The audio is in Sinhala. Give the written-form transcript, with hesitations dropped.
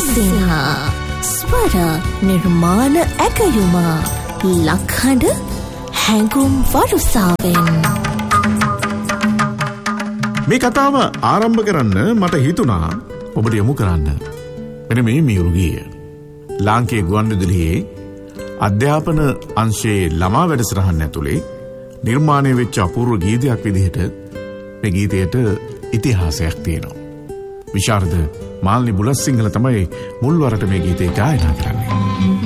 සිංහ ස්වර නිර්මාණ ඇගයුම ලක්හඬ හැඟුම් වරුසාවෙන් මේ කතාව ආරම්භ කරන්න මට හිතුණා ඔබට යොමු කරන්න මෙන්න මේ මියුරුගිය ලාංකේය ගුවන්විදුලියේ අධ්‍යාපන අංශයේ ළමා වැඩසටහන ඇතුලේ නිර්මාණය වෙච්ච අපූර්ව ගීතයක් විදිහට මේ ගීතයට ඉතිහාසයක් තියෙනවා. විශාරද මාල්නි බුලත්සිංහල තමයි මුල්වරට මේ ගීතය ගායනා කරන්නේ.